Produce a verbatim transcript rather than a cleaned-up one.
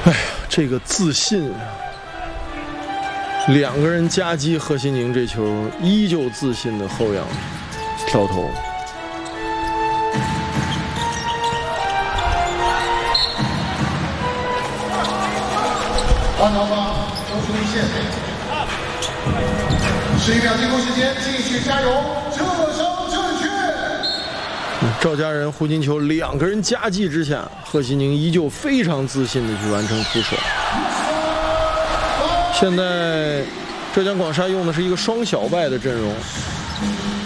哎呀，这个自信啊！两个人夹击贺新宁这球，依旧自信的后仰跳投。 八条八，都出一线。十一秒进攻时间，继续加油，射手正确。 赵家人、胡金秋两个人夹击之下，贺新宁依旧非常自信的去完成出手。现在浙江广厦用的是一个双小外的阵容。